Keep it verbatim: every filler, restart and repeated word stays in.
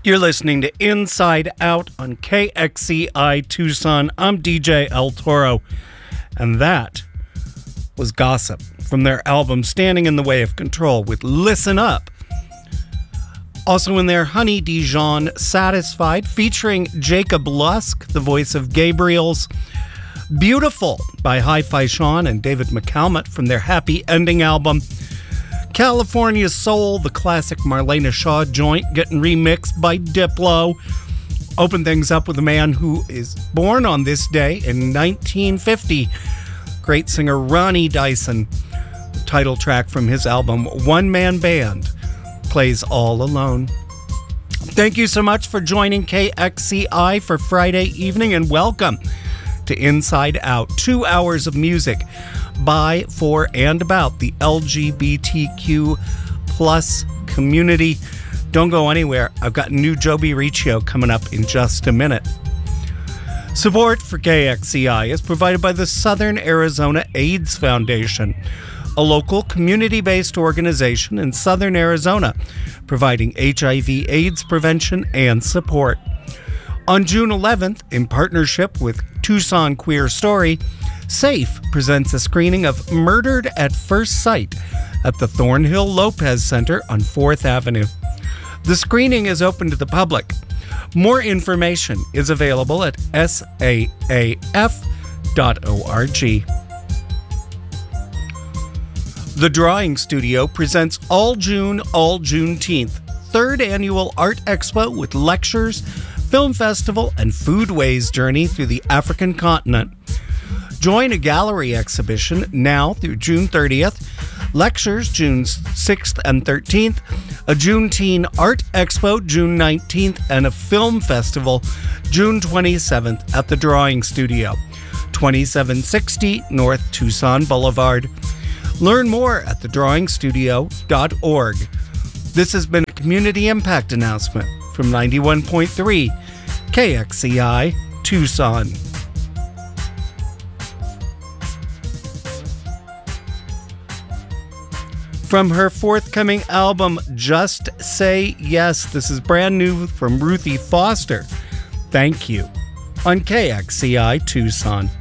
You're listening to Inside Out on K X C I Tucson. I'm D J El Toro, and that was Gossip from their album Standing in the Way of Control with Listen Up. Also in there, Honey Dijon, Satisfied, featuring Jacob Lusk, the voice of Gabriel's Beautiful by Hi-Fi Sean and David McCalmont from their Happy Ending album. California Soul, the classic Marlena Shaw joint, getting remixed by Diplo. Open things up with a man who is born on this day in nineteen fifty. Great singer Ronnie Dyson. The title track from his album One Man Band plays All Alone. Thank you so much for joining K X C I for Friday evening, and welcome to Inside Out. Two hours of music by, for, and about the L G B T Q plus community. Don't go anywhere. I've got new Joby Riccio coming up in just a minute. Support for K X C I is provided by the Southern Arizona AIDS Foundation, a local community-based organization in Southern Arizona, providing H I V AIDS prevention and support. On June eleventh, in partnership with Tucson Queer Story, SAFE presents a screening of Murdered at First Sight at the Thornhill Lopez Center on fourth Avenue. The screening is open to the public. More information is available at S A A F dot org. The Drawing Studio presents All June, All Juneteenth, third annual Art Expo with lectures, film festival, and foodways journey through the African continent. Join a gallery exhibition now through June thirtieth, lectures June sixth and thirteenth, a Juneteenth Art Expo June nineteenth, and a film festival June twenty-seventh at the Drawing Studio, twenty-seven sixty North Tucson Boulevard. Learn more at the drawing studio dot org. This has been a community impact announcement from ninety-one point three K X C I Tucson. From her forthcoming album, Just Say Yes, this is brand new from Ruthie Foster. Thank you on K X C I Tucson.